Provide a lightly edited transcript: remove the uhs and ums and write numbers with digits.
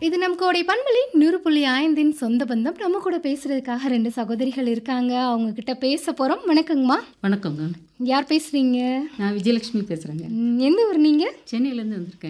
இது நம் கோடை பண்பலை 100.5 சொந்த பந்தம். நம்ம கூட பேசுறதுக்காக 2 சகோதரிகள் இருக்காங்க. அவங்க கிட்ட பேச போறோம். வணக்கங்கம்மா. வணக்கங்க. யார் பேசுறீங்க? நான் விஜயலட்சுமி பேசுகிறேங்க. எந்த ஊர் நீங்க? சென்னையிலேருந்து வந்திருக்கேன்.